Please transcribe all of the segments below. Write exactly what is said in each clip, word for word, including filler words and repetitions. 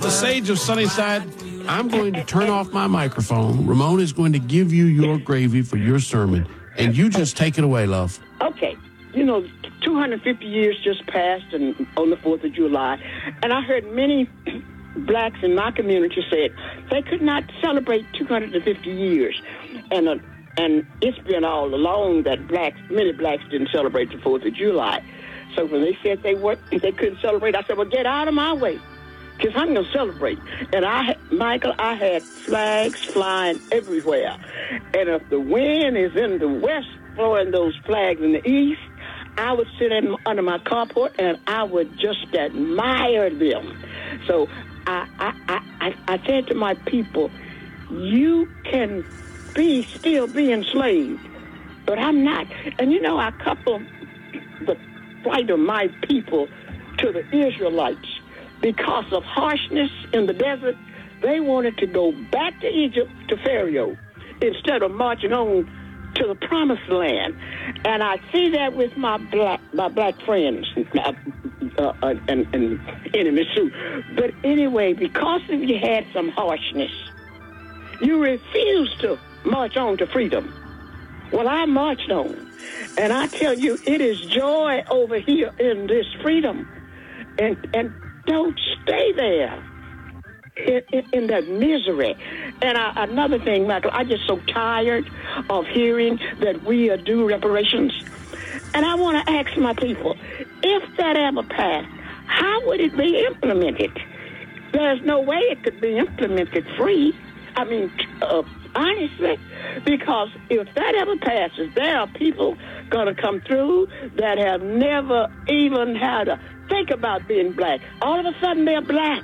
the sage of Sunnyside, I'm going to turn off my microphone. Ramon is going to give you your gravy for your sermon, and you just take it away, love. Okay. You know, two hundred fifty years just passed and on the fourth of July, and I heard many blacks in my community said they could not celebrate two hundred fifty years. And uh, and it's been all along that blacks, many blacks didn't celebrate the fourth of July. So when they said they weren't, they couldn't celebrate, I said, well, get out of my way, because I'm going to celebrate. And I, Michael, I had flags flying everywhere. And if the wind is in the west blowing those flags in the east, I would sit in, under my carport and I would just admire them. So I, I, I, I said to my people, you can be still be enslaved, but I'm not. And you know, I couple the flight of my people to the Israelites because of harshness in the desert. They wanted to go back to Egypt to Pharaoh instead of marching on to the promised land. And I see that with my black my black friends uh, uh, and, and enemies too. But anyway, because of you had some harshness, you refused to march on to freedom. Well, I marched on. And I tell you, it is joy over here in this freedom. And and don't stay there in, in, in that misery. And I, another thing, Michael, I'm just so tired of hearing that we are due reparations. And I want to ask my people, if that ever passed, how would it be implemented? There's no way it could be implemented free. I mean, uh, honestly, because if that ever passes, there are people going to come through that have never even had to think about being black. All of a sudden, they're black.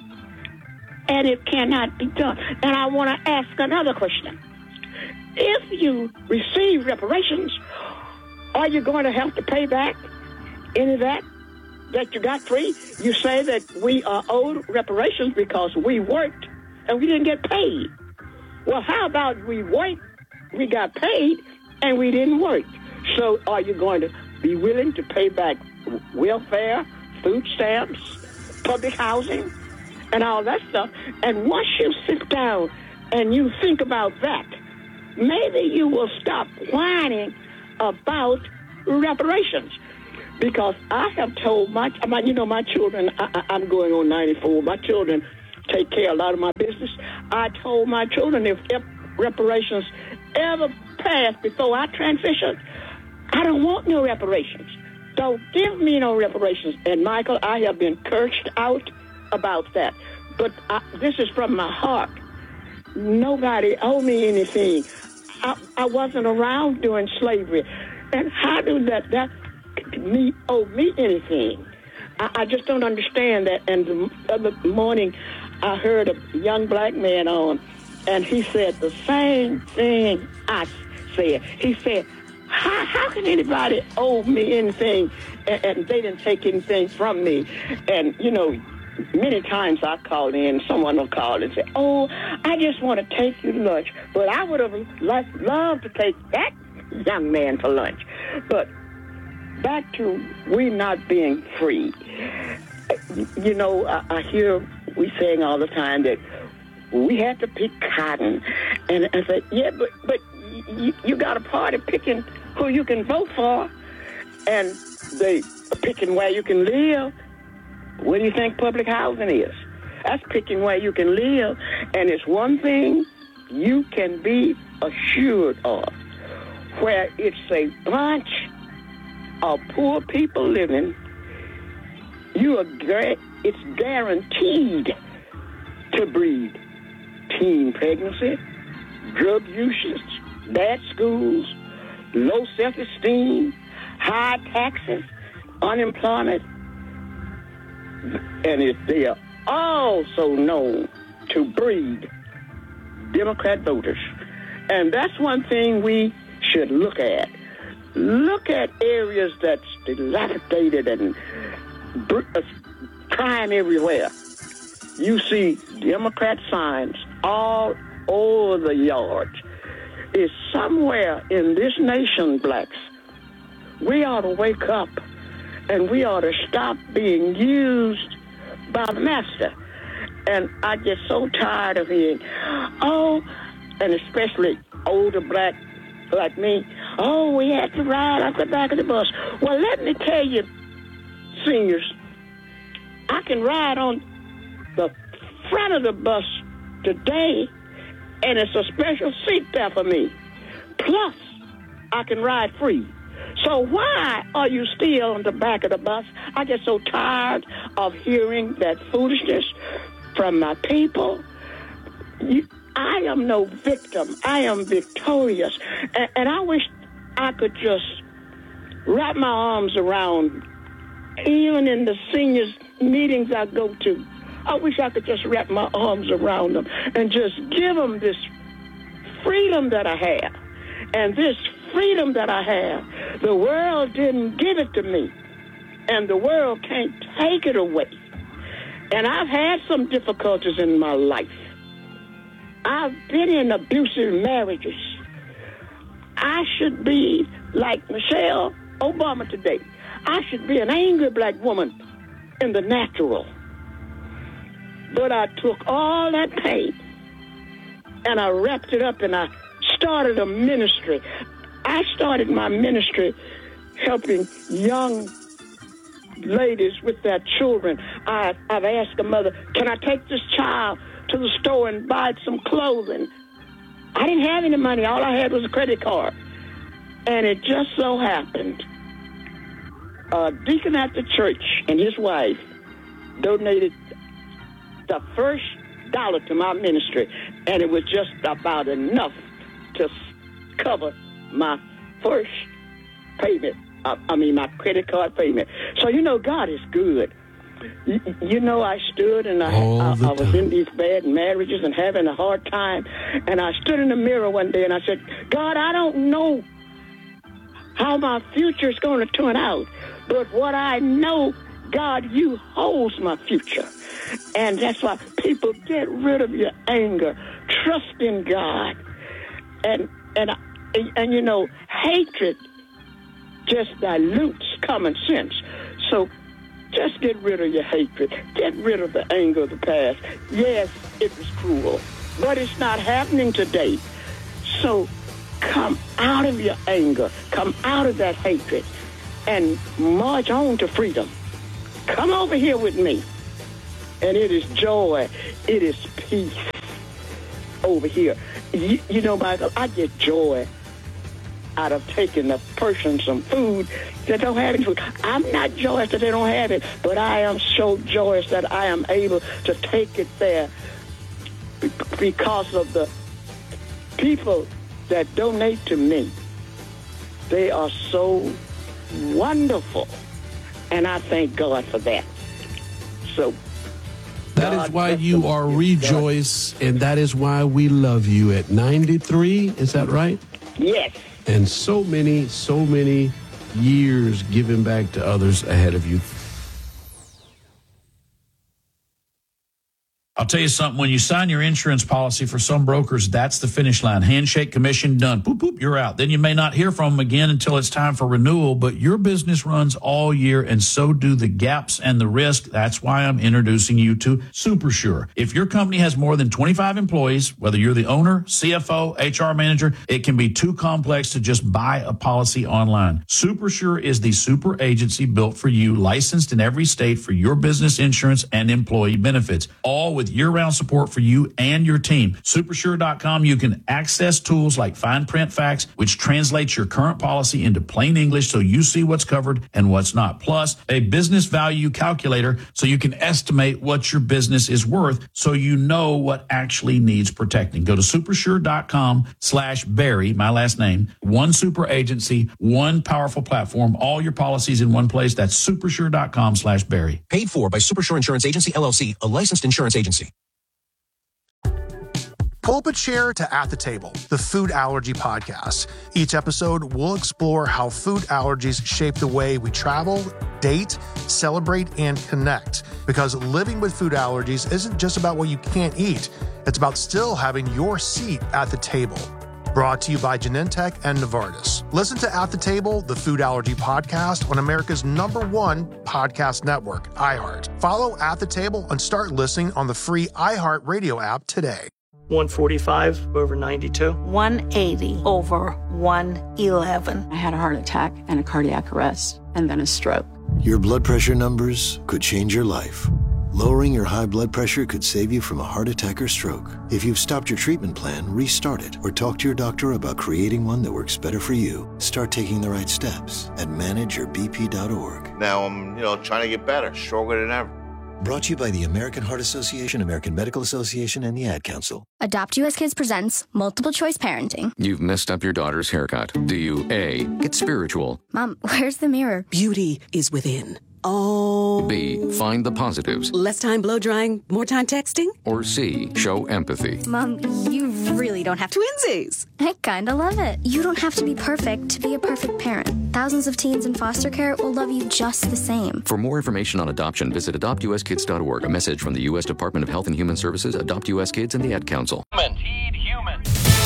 And it cannot be done. And I want to ask another question. If you receive reparations, are you going to have to pay back any of that that you got free? You say that we are owed reparations because we worked and we didn't get paid. Well, how about we worked, we got paid, and we didn't work? So are you going to be willing to pay back welfare, food stamps, public housing, and all that stuff? And once you sit down and you think about that, maybe you will stop whining about reparations. Because I have told my, my you know, my children, I, I'm going on ninety-four, my children take care of a lot of my business. I told my children if reparations ever passed before I transitioned, I don't want no reparations. Don't give me no reparations. And, Michael, I have been cursed out about that. But I, this is from my heart. Nobody owed me anything. I, I wasn't around during slavery. And how do that, that me owe me anything? I, I just don't understand that. And the other morning, I heard a young black man on, and he said the same thing I said. He said, how, how can anybody owe me anything and, and they didn't take anything from me? And, you know, many times I called in, someone will call and say, oh, I just want to take you to lunch. But I would have liked, loved to take that young man for lunch. But back to we not being free. You know, I, I hear we saying all the time that we had to pick cotton. And I said, yeah, but, but you, you got a party picking who you can vote for, and they picking where you can live. What do you think public housing is? That's picking where you can live. And it's one thing you can be assured of, where it's a bunch of poor people living, you are gu- it's guaranteed to breed teen pregnancy, drug usage, bad schools, low self-esteem, high taxes, unemployment, and it, they are also known to breed Democrat voters. And that's one thing we should look at. Look at areas that's dilapidated and br- uh, crime everywhere. You see Democrat signs all over the yards. It's somewhere in this nation, blacks, we ought to wake up and we ought to stop being used by the master. And I get so tired of hearing, oh, and especially older black like me, oh, we had to ride off the back of the bus. Well, let me tell you, seniors, I can ride on the front of the bus today, and it's a special seat there for me. Plus, I can ride free. So why are you still on the back of the bus? I get so tired of hearing that foolishness from my people. You, I am no victim. I am victorious. And, and I wish I could just wrap my arms around, even in the seniors meetings I go to, I wish I could just wrap my arms around them and just give them this freedom that I have. And this freedom that I have, the world didn't give it to me, and the world can't take it away. And I've had some difficulties in my life. I've been in abusive marriages. I should be like Michelle Obama today. I should be an angry black woman in the natural. But I took all that pain and I wrapped it up and I started a ministry. I started my ministry helping young ladies with their children. I, I've asked a mother, can I take this child to the store and buy some clothing? I didn't have any money. All I had was a credit card. And it just so happened, a deacon at the church and his wife donated the first dollar to my ministry, and it was just about enough to cover my first payment. I, I mean, my credit card payment. So, you know, God is good. You, you know, I stood and I, I, I was in these bad marriages and having a hard time, and I stood in the mirror one day and I said, God, I don't know how my future is going to turn out, but what I know, God, you holds my future. And that's why people get rid of your anger, trust in God. And, and, and, and you know, hatred just dilutes common sense. So just get rid of your hatred. Get rid of the anger of the past. Yes, it was cruel, but it's not happening today. So come out of your anger. Come out of that hatred and march on to freedom. Come over here with me. And it is joy. It is peace over here. You, you know, Michael, I get joy out of taking a person some food that don't have any food. I'm not joyous that they don't have it, but I am so joyous that I am able to take it there because of the people that donate to me. They are so wonderful, and I thank God for that. So that God, is why you are Rejoice, and that is why we love you at ninety-three. Is that right? Yes. And so many, so many years giving back to others ahead of you. I'll tell you something. When you sign your insurance policy, for some brokers, that's the finish line. Handshake, commission, done. Boop, boop, you're out. Then you may not hear from them again until it's time for renewal, but your business runs all year, and so do the gaps and the risk. That's why I'm introducing you to SuperSure. If your company has more than twenty-five employees, whether you're the owner, C F O, H R manager, it can be too complex to just buy a policy online. SuperSure is the super agency built for you, licensed in every state for your business insurance and employee benefits, all with year-round support for you and your team. Supersure dot com, you can access tools like fine print facts, which translates your current policy into plain English so you see what's covered and what's not. Plus, a business value calculator so you can estimate what your business is worth so you know what actually needs protecting. Go to supersure dot com slash Barry, my last name, one super agency, one powerful platform, all your policies in one place. That's supersure dot com slash Barry. Paid for by Supersure Insurance Agency, L L C, a licensed insurance agency. Pull up a chair to At the Table, the food allergy podcast. Each episode, we'll explore how food allergies shape the way we travel, date, celebrate, and connect. Because living with food allergies isn't just about what you can't eat. It's about still having your seat at the table. Brought to you by Genentech and Novartis. Listen to At the Table, the Food Allergy Podcast on America's number one podcast network, iHeart. Follow At the Table and start listening on the free iHeart Radio app today. one forty-five over ninety-two. one eighty over one eleven. I had a heart attack and a cardiac arrest and then a stroke. Your blood pressure numbers could change your life. Lowering your high blood pressure could save you from a heart attack or stroke. If you've stopped your treatment plan, restart it or talk to your doctor about creating one that works better for you. Start taking the right steps at manage your b p dot org. Now I'm, you know, trying to get better, stronger than ever. Brought to you by the American Heart Association, American Medical Association, and the Ad Council. Adopt U S Kids presents Multiple Choice Parenting. You've messed up your daughter's haircut. Do you A, get spiritual? Mom, where's the mirror? Beauty is within. Oh. B, find the positives. Less time blow drying, more time texting? Or C, show empathy. Mom, you really don't have to. Twinsies. I kinda love it. You don't have to be perfect to be a perfect parent. Thousands of teens in foster care will love you just the same. For more information on adoption, visit adopt u s kids dot org. A message from the U S Department of Health and Human Services, Adopt U S Kids, and the Ad Council. Heed human.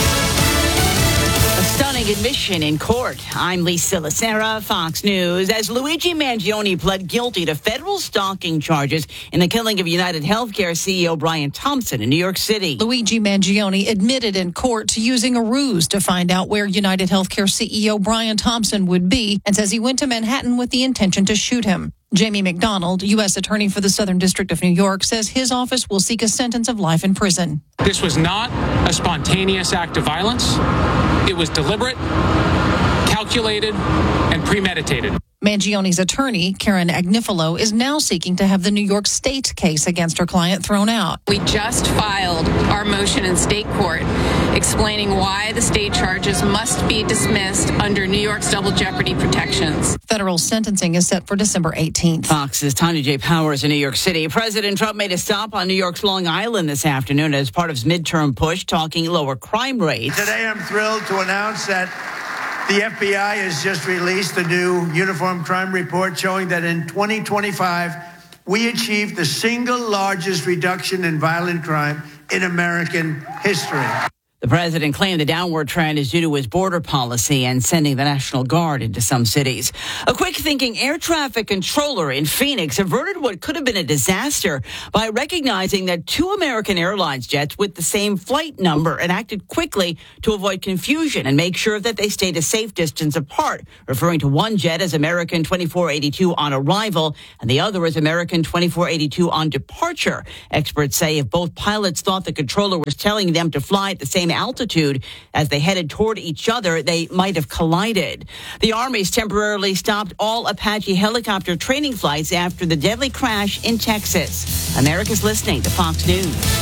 A stunning admission in court. I'm Lisa Lacera, Fox News. As Luigi Mangione pled guilty to federal stalking charges in the killing of United Healthcare C E O Brian Thompson in New York City. Luigi Mangione admitted in court to using a ruse to find out where United Healthcare C E O Brian Thompson would be and says he went to Manhattan with the intention to shoot him. Jamie McDonald, U S Attorney for the Southern District of New York, says his office will seek a sentence of life in prison. This was not a spontaneous act of violence. It was deliberate, calculated, and premeditated. Mangione's attorney, Karen Agnifilo, is now seeking to have the New York State case against her client thrown out. We just filed our motion in state court explaining why the state charges must be dismissed under New York's double jeopardy protections. Federal sentencing is set for December eighteenth. Fox's Tanya J. Powers in New York City. President Trump made a stop on New York's Long Island this afternoon as part of his midterm push, talking lower crime rates. Today I'm thrilled to announce that the F B I has just released a new uniform crime report showing that in twenty twenty-five, we achieved the single largest reduction in violent crime in American history. The president claimed the downward trend is due to his border policy and sending the National Guard into some cities. A quick-thinking air traffic controller in Phoenix averted what could have been a disaster by recognizing that two American Airlines jets with the same flight number and acted quickly to avoid confusion and make sure that they stayed a safe distance apart, referring to one jet as American twenty-four eighty-two on arrival and the other as American twenty-four eighty-two on departure. Experts say if both pilots thought the controller was telling them to fly at the same altitude as they headed toward each other, they might have collided. The Army's temporarily stopped all Apache helicopter training flights after the deadly crash in Texas. America's listening to Fox News.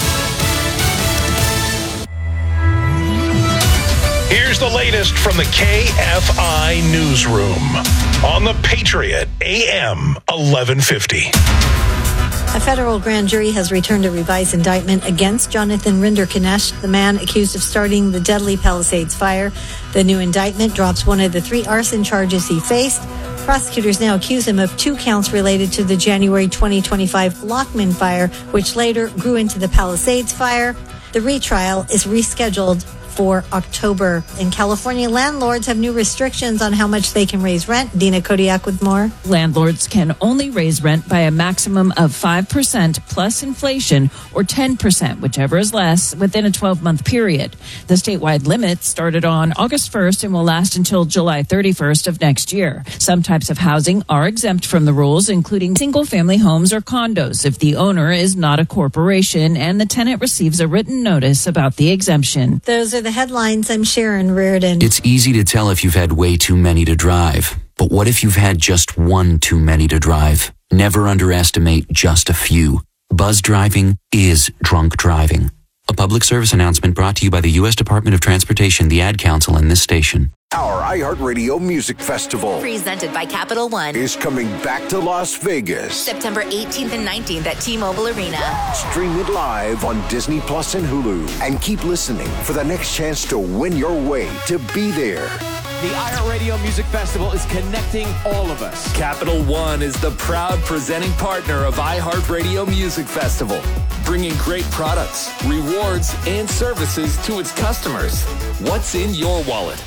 Here's the latest from the K F I Newsroom on the Patriot A M eleven fifty. A federal grand jury has returned a revised indictment against Jonathan Rinderknecht, the man accused of starting the deadly Palisades fire. The new indictment drops one of the three arson charges he faced. Prosecutors now accuse him of two counts related to the January twenty twenty-five Lockman fire, which later grew into the Palisades fire. The retrial is rescheduled for October. In California, landlords have new restrictions on how much they can raise rent. Dina Kodiak with more. Landlords can only raise rent by a maximum of five percent plus inflation or ten percent, whichever is less, within a twelve-month period. The statewide limit started on August first and will last until July thirty-first of next year. Some types of housing are exempt from the rules, including single-family homes or condos if the owner is not a corporation and the tenant receives a written notice about the exemption. Those are the headlines. I'm Sharon Reardon. It's easy to tell if you've had way too many to drive. But what if you've had just one too many to drive? Never underestimate just a few. Buzz driving is drunk driving. A public service announcement brought to you by the U S Department of Transportation, the Ad Council, and this station. Our iHeartRadio Music Festival, presented by Capital One, is coming back to Las Vegas. September eighteenth and nineteenth at T-Mobile Arena. Stream it live on Disney Plus and Hulu. And keep listening for the next chance to win your way to be there. The iHeartRadio Music Festival is connecting all of us. Capital One is the proud presenting partner of iHeartRadio Music Festival, bringing great products, rewards, and services to its customers. What's in your wallet?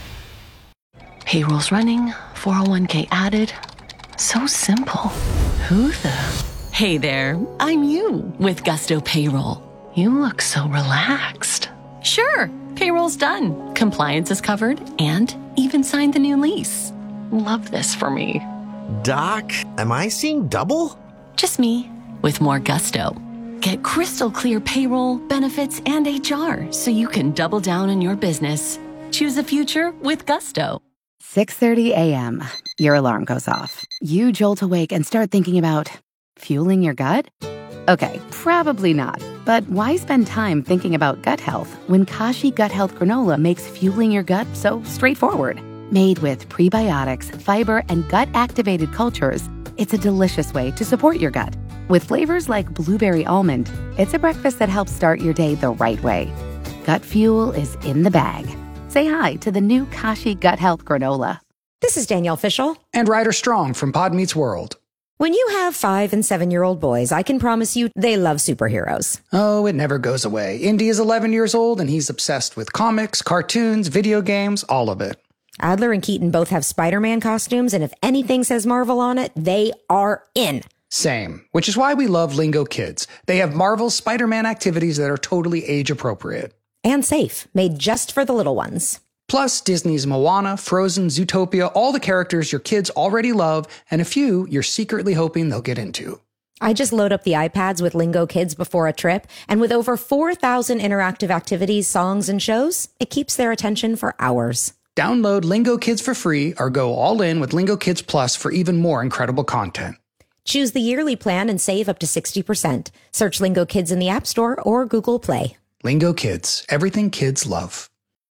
Payroll's running, four oh one k added. So simple. Who the? Hey there, I'm you with Gusto Payroll. You look so relaxed. Sure, payroll's done. Compliance is covered and even signed the new lease. Love this for me. Doc, am I seeing double? Just me with more gusto. Get crystal clear payroll, benefits, and H R so you can double down on your business. Choose a future with Gusto. six thirty a.m. Your alarm goes off. You jolt awake and start thinking about fueling your gut? Okay, probably not. But why spend time thinking about gut health when Kashi Gut Health Granola makes fueling your gut so straightforward? Made with prebiotics, fiber, and gut-activated cultures, it's a delicious way to support your gut. With flavors like blueberry almond, it's a breakfast that helps start your day the right way. Gut fuel is in the bag. Say hi to the new Kashi Gut Health Granola. This is Danielle Fishel. And Ryder Strong from Pod Meets World. When you have five and seven-year-old boys, I can promise you they love superheroes. Oh, it never goes away. Indy is eleven years old, and he's obsessed with comics, cartoons, video games, all of it. Adler and Keaton both have Spider-Man costumes, and if anything says Marvel on it, they are in. Same, which is why we love Lingo Kids. They have Marvel's Spider-Man activities that are totally age-appropriate. And safe, made just for the little ones. Plus, Disney's Moana, Frozen, Zootopia, all the characters your kids already love, and a few you're secretly hoping they'll get into. I just load up the iPads with Lingo Kids before a trip, and with over four thousand interactive activities, songs, and shows, it keeps their attention for hours. Download Lingo Kids for free or go all in with Lingo Kids Plus for even more incredible content. Choose the yearly plan and save up to sixty percent. Search Lingo Kids in the App Store or Google Play. Lingo Kids, everything kids love.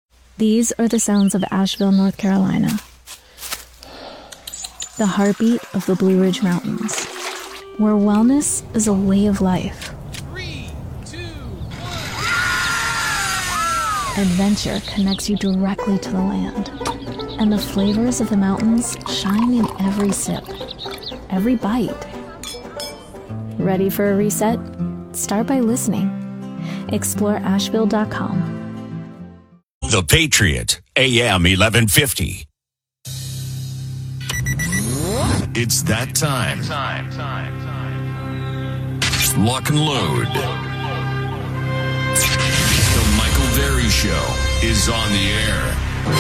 These are the sounds of Asheville, North Carolina. The heartbeat of the Blue Ridge Mountains, where wellness is a way of life. Three, two, one. Adventure connects you directly to the land, and the flavors of the mountains shine in every sip, every bite. Ready for a reset? Start by listening. Explore Asheville dot com. The Patriot, A M eleven fifty. It's that time. time, time, time. Lock and load. The Michael Berry Show is on the air.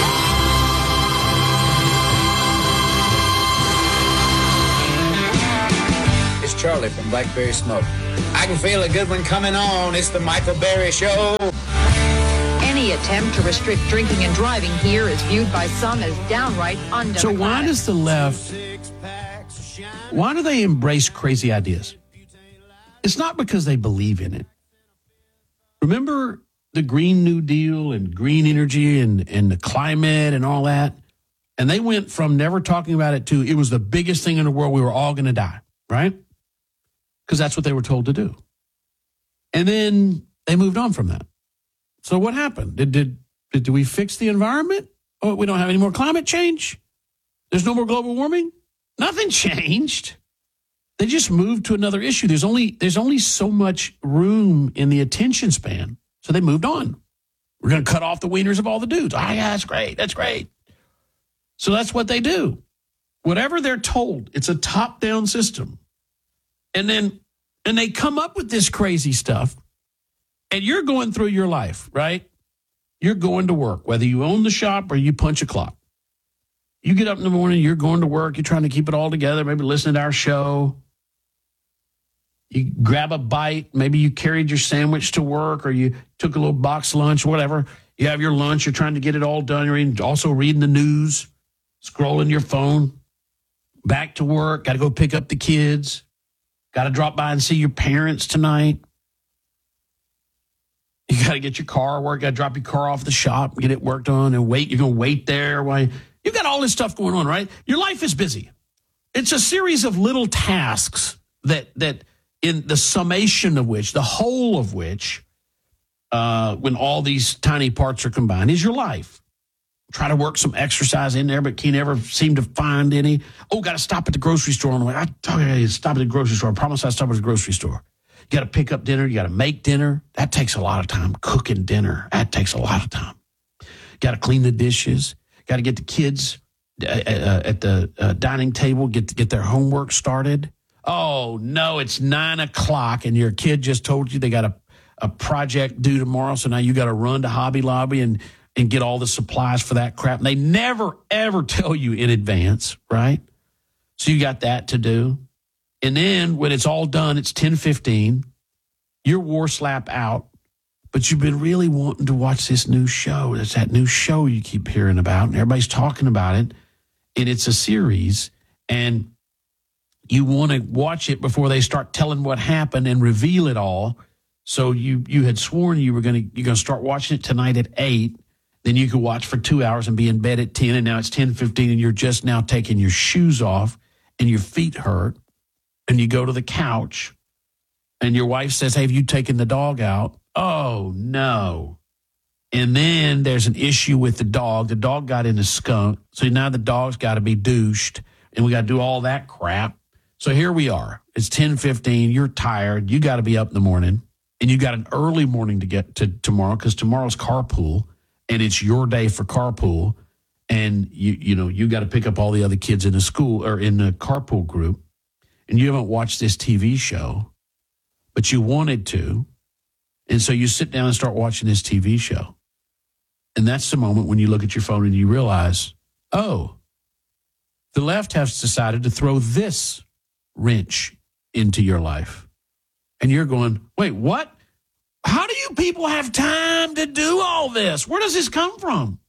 It's Charlie from Blackberry Smoke. I can feel a good one coming on. It's the Michael Berry Show. Any attempt to restrict drinking and driving here is viewed by some as downright undemocratic. So why does the left, why do they embrace crazy ideas? It's not because they believe in it. Remember the Green New Deal and green energy and, and the climate and all that? And they went from never talking about it to it was the biggest thing in the world. We were all going to die, right? Because that's what they were told to do. And then they moved on from that. So what happened? Did, did, did, did we fix the environment? Oh, we don't have any more climate change? There's no more global warming? Nothing changed. They just moved to another issue. There's only there's only so much room in the attention span. So they moved on. We're going to cut off the wieners of all the dudes. Ah, yeah, that's great. That's great. So that's what they do. Whatever they're told, it's a top-down system. And then and they come up with this crazy stuff. And you're going through your life, right? You're going to work, whether you own the shop or you punch a clock. You get up in the morning, you're going to work, you're trying to keep it all together, maybe listening to our show. You grab a bite, maybe you carried your sandwich to work or you took a little box lunch, whatever. You have your lunch, you're trying to get it all done. You're also reading the news, scrolling your phone, back to work, got to go pick up the kids, got to drop by and see your parents tonight. You got to get your car work, got to drop your car off the shop, get it worked on and wait. You're going to wait there while you've got all this stuff going on, right? Your life is busy. It's a series of little tasks that, that in the summation of which, the whole of which, uh, when all these tiny parts are combined, is your life. Try to work some exercise in there, but can't ever seem to find any. Oh, got to stop at the grocery store on the way. I told you to stop at the grocery store. I promise I'll stop at the grocery store. You got to pick up dinner. You got to make dinner. That takes a lot of time. Cooking dinner, that takes a lot of time. Got to clean the dishes. Got to get the kids uh, uh, at the uh, dining table, get to get their homework started. Oh, no, it's nine o'clock, and your kid just told you they got a, a project due tomorrow, so now you got to run to Hobby Lobby and and get all the supplies for that crap. And they never, ever tell you in advance, right? So you got that to do. And then when it's all done, it's ten fifteen. You're war slap out, but you've been really wanting to watch this new show. It's that new show you keep hearing about, and everybody's talking about it. And it's a series, and you want to watch it before they start telling what happened and reveal it all. So you you had sworn you were going to you're going to start watching it tonight at eight. Then you could watch for two hours and be in bed at ten, and now it's ten fifteen, and you're just now taking your shoes off, and your feet hurt, and you go to the couch, and your wife says, hey, have you taken the dog out? Oh, no. And then there's an issue with the dog. The dog got in a skunk, so now the dog's got to be douched, and we got to do all that crap. So here we are. It's ten fifteen. You're tired. You got to be up in the morning, and you got an early morning to get to tomorrow because tomorrow's carpool. And it's your day for carpool, and you you know you got to pick up all the other kids in the school or in the carpool group, and you haven't watched this T V show, but you wanted to, and so you sit down and start watching this T V show, and that's the moment when you look at your phone and you realize, oh, the left has decided to throw this wrench into your life, and you're going, wait, what? How do you people have time to do all this? Where does this come from?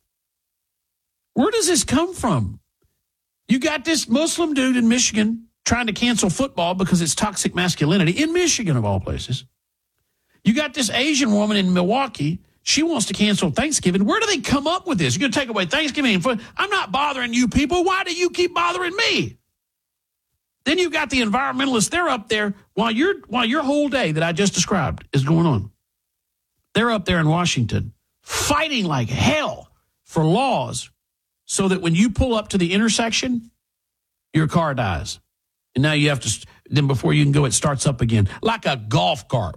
Where does this come from? You got this Muslim dude in Michigan trying to cancel football because it's toxic masculinity in Michigan, of all places. You got this Asian woman in Milwaukee. She wants to cancel Thanksgiving. Where do they come up with this? You're going to take away Thanksgiving. I'm not bothering you people. Why do you keep bothering me? Then you've got the environmentalists. They're up there while, you're, while your whole day that I just described is going on. They're up there in Washington fighting like hell for laws so that when you pull up to the intersection, your car dies. And now you have to, then before you can go, it starts up again like a golf cart.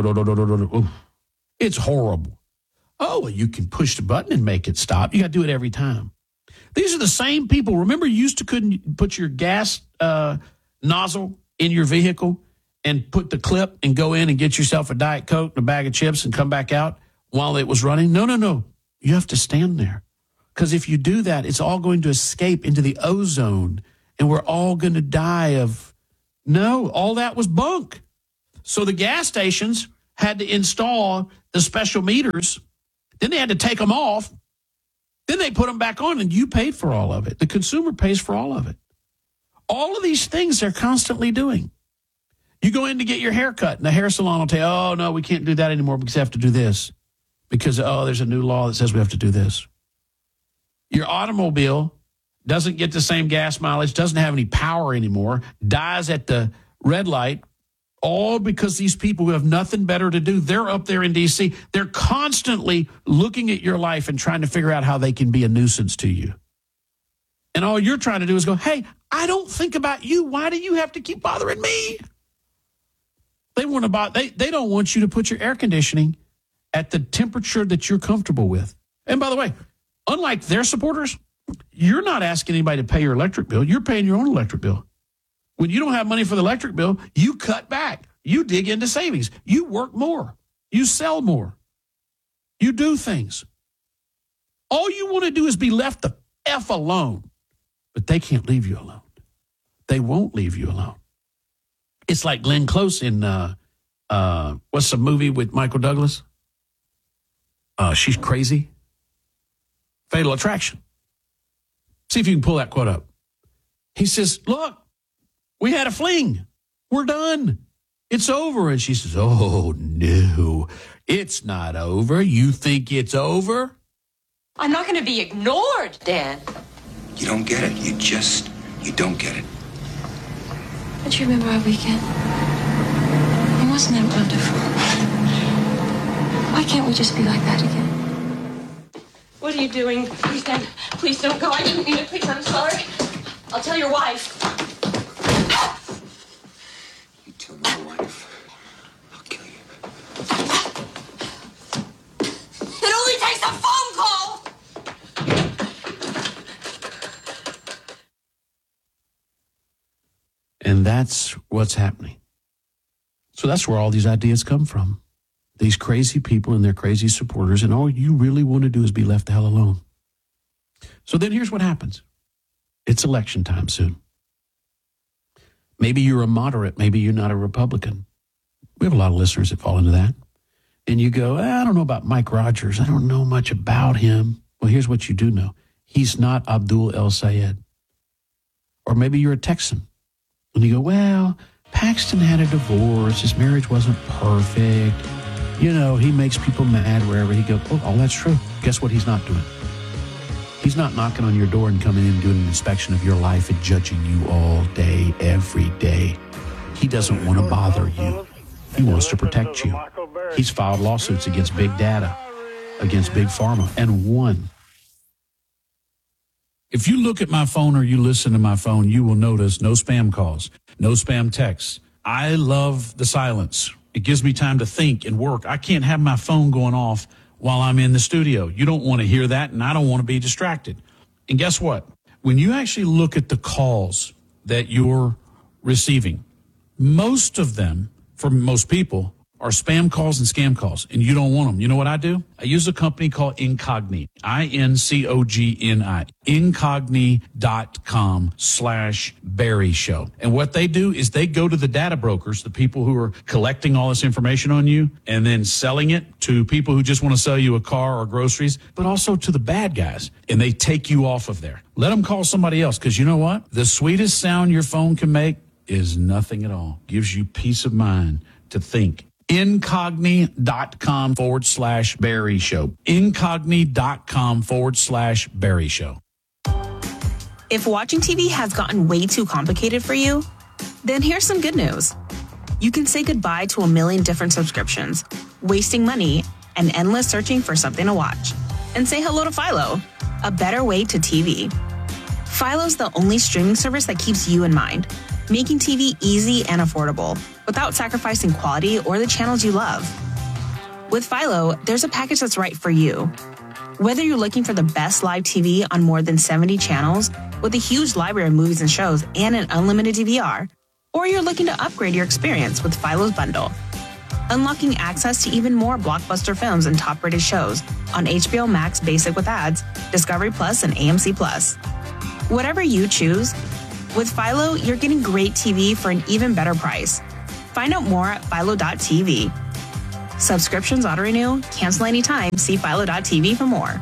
It's horrible. Oh, well, you can push the button and make it stop. You got to do it every time. These are the same people. Remember, you used to couldn't put your gas uh, nozzle in your vehicle and put the clip and go in and get yourself a Diet Coke and a bag of chips and come back out while it was running? No, no, no. You have to stand there. Because if you do that, it's all going to escape into the ozone, and we're all going to die of, no, all that was bunk. So the gas stations had to install the special meters. Then they had to take them off. Then they put them back on, and you paid for all of it. The consumer pays for all of it. All of these things they're constantly doing. You go in to get your hair cut, and the hair salon will tell you, oh, no, we can't do that anymore because we have to do this. Because, oh, there's a new law that says we have to do this. Your automobile doesn't get the same gas mileage, doesn't have any power anymore, dies at the red light, all because these people who have nothing better to do, they're up there in D C. They're constantly looking at your life and trying to figure out how they can be a nuisance to you. And all you're trying to do is go, hey, I don't think about you. Why do you have to keep bothering me? They want to buy, they, they don't want you to put your air conditioning at the temperature that you're comfortable with. And by the way, unlike their supporters, you're not asking anybody to pay your electric bill. You're paying your own electric bill. When you don't have money for the electric bill, you cut back. You dig into savings. You work more. You sell more. You do things. All you want to do is be left the F alone. But they can't leave you alone. They won't leave you alone. It's like Glenn Close in, uh, uh, what's the movie with Michael Douglas? Uh, She's Crazy. Fatal Attraction. See if you can pull that quote up. He says, look, we had a fling. We're done. It's over. And she says, oh, no, it's not over. You think it's over? I'm not going to be ignored, Dan. You don't get it. You just, you don't get it. Don't you remember our weekend? And wasn't that wonderful? Why can't we just be like that again? What are you doing? Please, Dan. Please don't go. I didn't mean it. Please, I'm sorry. I'll tell your wife. You tell my wife, I'll kill you. It only takes a phone call! And that's what's happening. So that's where all these ideas come from. These crazy people and their crazy supporters, and all you really want to do is be left the hell alone. So then here's what happens. It's election time soon. Maybe you're a moderate. Maybe you're not a Republican. We have a lot of listeners that fall into that. And you go, I don't know about Mike Rogers. I don't know much about him. Well, here's what you do know. He's not Abdul El Sayed. Or maybe you're a Texan. And you go, well, Paxton had a divorce. His marriage wasn't perfect. You know, he makes people mad wherever he goes. Oh, all that's true. Guess what he's not doing? He's not knocking on your door and coming in and doing an inspection of your life and judging you all day, every day. He doesn't want to bother you. He wants to protect you. He's filed lawsuits against big data, against big pharma, and won. If you look at my phone or you listen to my phone, you will notice no spam calls, no spam texts. I love the silence. It gives me time to think and work. I can't have my phone going off while I'm in the studio. You don't want to hear that, and I don't want to be distracted. And guess what? When you actually look at the calls that you're receiving, most of them, for most people, are spam calls and scam calls, and you don't want them. You know what I do? I use a company called Incogni, I N C O G N I, incogni.com slash Barry Show. And what they do is they go to the data brokers, the people who are collecting all this information on you, and then selling it to people who just want to sell you a car or groceries, but also to the bad guys, and they take you off of there. Let them call somebody else, because you know what? The sweetest sound your phone can make is nothing at all. Gives you peace of mind to think. Incogni.com forward slash Barry Show. Incogni.com forward slash Barry Show. If watching T V has gotten way too complicated for you, then here's some good news. You can say goodbye to a million different subscriptions, wasting money, and endless searching for something to watch. And say hello to Philo, a better way to T V. Philo's the only streaming service that keeps you in mind, making T V easy and affordable without sacrificing quality or the channels you love. With Philo, there's a package that's right for you. Whether you're looking for the best live T V on more than seventy channels with a huge library of movies and shows and an unlimited D V R, or you're looking to upgrade your experience with Philo's bundle, unlocking access to even more blockbuster films and top-rated shows on H B O Max Basic with ads, Discovery Plus, and A M C Plus. Whatever you choose, with Philo, you're getting great T V for an even better price. Find out more at philo dot t v. Subscriptions auto-renew, cancel anytime. See philo dot t v for more.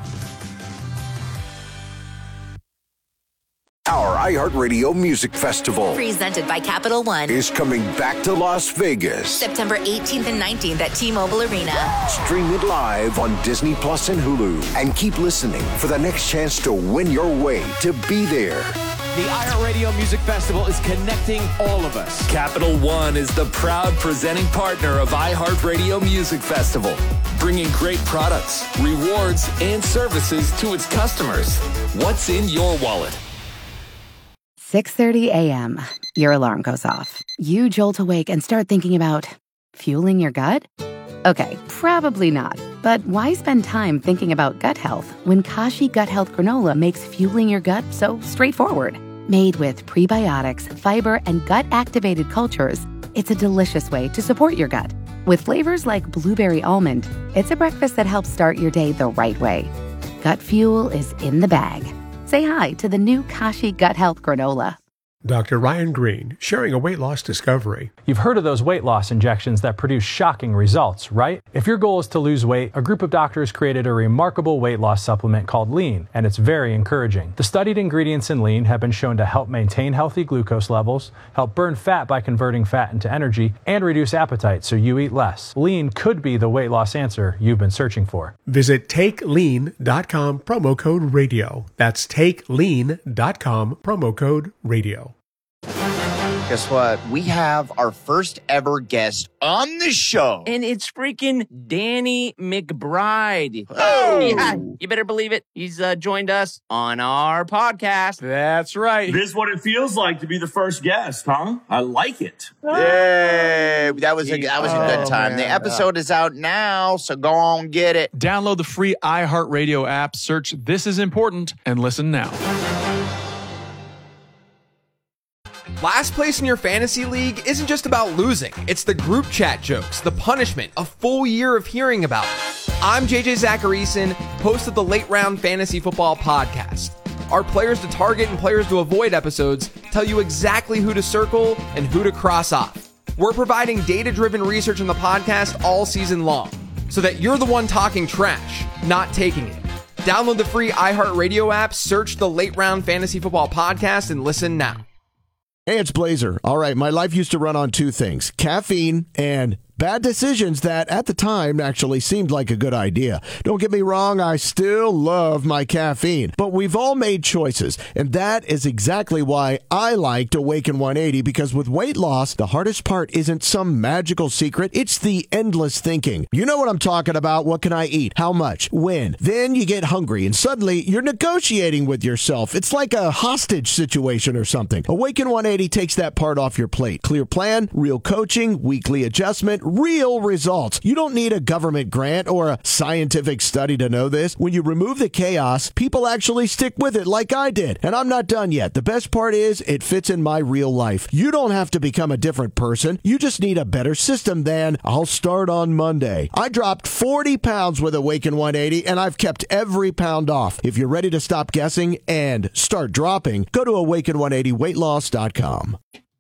Our iHeartRadio Music Festival Presented by Capital One is coming back to Las Vegas. September eighteenth and nineteenth at T-Mobile Arena. Stream it live on Disney Plus and Hulu. And keep listening for the next chance to win your way to be there. The iHeartRadio Music Festival is connecting all of us. Capital One is the proud presenting partner of iHeartRadio Music Festival, bringing great products, rewards, and services to its customers. What's in your wallet? six thirty a.m. Your alarm goes off. You jolt awake and start thinking about fueling your gut? Okay, probably not. But why spend time thinking about gut health when Kashi Gut Health Granola makes fueling your gut so straightforward? Made with prebiotics, fiber, and gut-activated cultures, it's a delicious way to support your gut. With flavors like blueberry almond, it's a breakfast that helps start your day the right way. Gut fuel is in the bag. Say hi to the new Kashi Gut Health Granola. Doctor Ryan Green, sharing a weight loss discovery. You've heard of those weight loss injections that produce shocking results, right? If your goal is to lose weight, a group of doctors created a remarkable weight loss supplement called Lean, and it's very encouraging. The studied ingredients in Lean have been shown to help maintain healthy glucose levels, help burn fat by converting fat into energy, and reduce appetite so you eat less. Lean could be the weight loss answer you've been searching for. Visit take lean dot com, promo code radio. That's take lean dot com, promo code radio. Guess what? We have our first ever guest on the show. And it's freaking Danny McBride. Oh! Yeah, you better believe it. He's uh, joined us on our podcast. That's right. This is what it feels like to be the first guest, huh? I like it. Yay! That was a, that was a good Oh, time. man. The episode is out now, so go on get it. Download the free iHeartRadio app, search This Is Important, and listen now. Last place in your fantasy league isn't just about losing. It's the group chat jokes, the punishment, a full year of hearing about it. I'm J J Zacharyson, host of the Late Round Fantasy Football Podcast. Our Players to Target and Players to Avoid episodes tell you exactly who to circle and who to cross off. We're providing data-driven research in the podcast all season long, so that you're the one talking trash, not taking it. Download the free iHeartRadio app, search the Late Round Fantasy Football Podcast, and listen now. Hey, it's Blazer. All right, my life used to run on two things, caffeine and bad decisions that at the time actually seemed like a good idea. Don't get me wrong, I still love my caffeine, but we've all made choices, and that is exactly why I liked Awaken one eighty, because with weight loss, the hardest part isn't some magical secret, it's the endless thinking. You know what I'm talking about. What can I eat? How much? When? Then you get hungry, and suddenly you're negotiating with yourself. It's like a hostage situation or something. Awaken one eighty takes that part off your plate. Clear plan, real coaching, weekly adjustment, real results. You don't need a government grant or a scientific study to know this. When you remove the chaos, people actually stick with it like I did. And I'm not done yet. The best part is it fits in my real life. You don't have to become a different person. You just need a better system than I'll start on Monday. I dropped forty pounds with Awaken one eighty, and I've kept every pound off. If you're ready to stop guessing and start dropping, go to awaken one eighty weight loss dot com.